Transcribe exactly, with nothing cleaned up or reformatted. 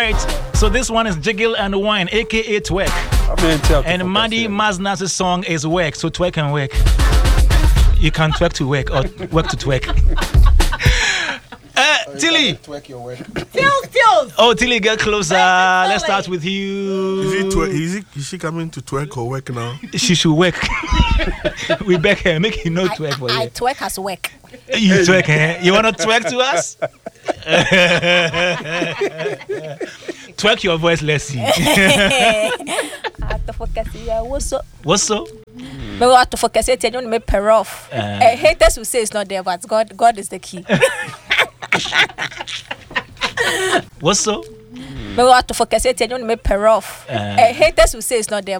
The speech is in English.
right. So this one is Jiggle and Wine, aka Twerk. And Madi Mazna's song is Work, so twerk and work. You can twerk to work or work to twerk. Uh, Tilly. Twerk your work. Tills, Tills. Oh, Tilly, get closer. Let's start with you. Is, he twer- is, he, is she coming to twerk or work now? She should work. We beg her, make you know twerk for I, I you. twerk as work. You twerk, eh? You want to twerk to us? Twerk your voice, let's see. What's up? What's up? But we have to focus it and you want to make pair off. Uh, Uh, haters will say it's not there, but God, God is the key. What's up? But we have to focus it and you want to make pair off. Uh, Uh, haters will say it's not there.